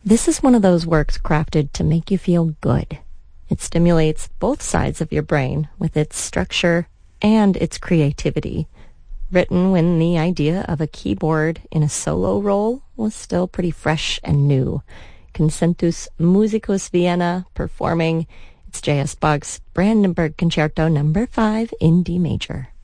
This is one of those works crafted to make you feel good. It stimulates both sides of your brain with its structure and its creativity. Written when the idea of a keyboard in a solo role was still pretty fresh and new. Concentus Musicus Vienna performing its J.S. Bach's Brandenburg Concerto No. 5 in D major.